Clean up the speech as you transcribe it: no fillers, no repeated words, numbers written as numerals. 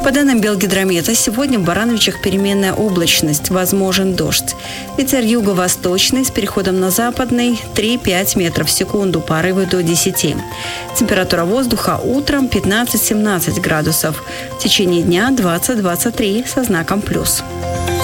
По данным Белгидромета, сегодня в Барановичах переменная облачность, возможен дождь. Ветер юго-восточный с переходом на западный 3-5 метров в секунду, порывы до 10. Температура воздуха утром 15-17 градусов. В течение дня 20-23 со знаком плюс.